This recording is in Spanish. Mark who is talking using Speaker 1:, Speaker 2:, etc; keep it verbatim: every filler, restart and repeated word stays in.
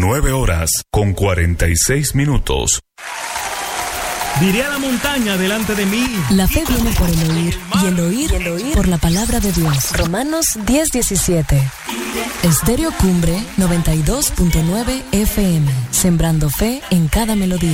Speaker 1: nueve horas con cuarenta y seis minutos.
Speaker 2: Diré a la montaña delante de mí.
Speaker 3: La fe viene por el oír, y el oír, y el oír por la palabra de Dios. Romanos diez diecisiete. Estéreo Cumbre noventa y dos punto nueve F M. Sembrando fe en cada melodía.